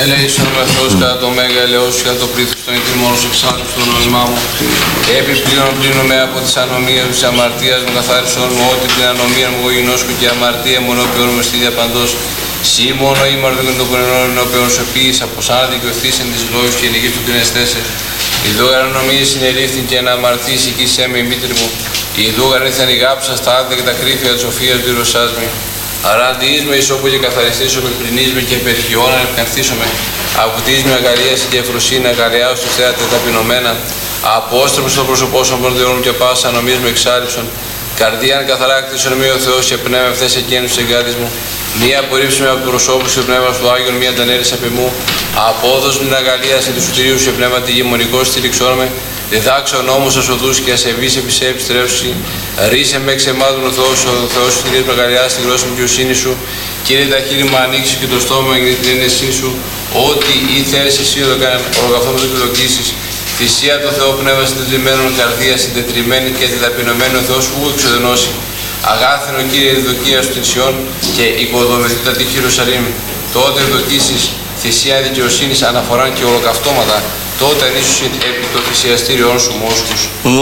Ελέησον με Θεός κατά το μέγα ελεός και κατά το πλήθος των ηττήμων εξάλλου στο νόημά μου. Επιπλέον πλύνομαι από τις ανομίες της αμαρτίας μου, καθάρισον μου ότι την ανομία μου γινώσκω και αμαρτία μου ενώπιον μου στη διαπαντός. Σύ μόνο ήμαρτον και των κουρενών ενώπιον σου επίησα, πως αν δικαιωθείς εν της λόγης και ενηγείς του την εστέσαι. Ιδού ανομίες συνελήφθην και να αμαρτήσει κι σε με η μήτρη μου. Ιδού γαρνήθεν η γάψα στα άδεια και τα κρύφια της σοφίας του ηρωσάς με. Αραντείς με ισόπου και καθαριστήσω με, πλυνείς με και περιχειών ανεπκανθήσω με. Αποκτείς με αγαλίαση και ευφροσύνη, αγαλιάω στους θέατες ταπεινωμένα. Απόστρεψε στο πρόσωπό σου των Θεών και πάσα ανομίες με εξάρριψον. Καρδίαν καθαρά κτίσον με ο Θεός και πνεύμα ευθές εκείνους της εγκάτης μου. Μία απορρίψη με από του προσώπου σου πνεύμα του Άγιον, μία τανέρης απ' εμού. Απόδοσ' με την αγαλίαση του σωτηρίου σου πνεύμα τη γεμονικό στηριξόν με. Διδάξω νόμους ασοδούς και ασεβείς επισέψεις τρεύσουσι. Ρίσε με εξαιμάτων ο Θεός σου στηρίζει με αγαλιά στη γλώσσα μου δικαιοσύνη σου. Κύριε τα χείλη μου ανοίξει και το στόμα μου για την ένεσή σου. Ό,τι ή θέλεις εσύ εδώ κάνει, ορογαυτό με το εκδοκίσεις. Θυσία το Θεό πνεύμα συντετριμένων καρδία, συντετριμένη και ταπεινωμένη ο Θεός ου εξοδενώσει. Αγάθινο Κύριε ευδοκία σου την Σιών και οικοδομηθεί τα τείχη Ιερουσαλήμ. Τότε ευδοκίσεις θυσία δικαιοσύνης, αναφορά και ολοκαυτώματα. Τότε ανήσουσι επί το θυσιαστήριόν σου μόσχους.